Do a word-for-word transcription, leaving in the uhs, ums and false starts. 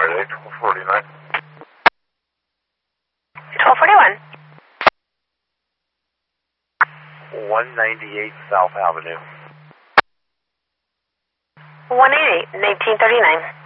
Saturday, twelve forty-nine. twelve forty-one. one ninety-eight South Avenue. one eighty-eight, nineteen thirty-nine.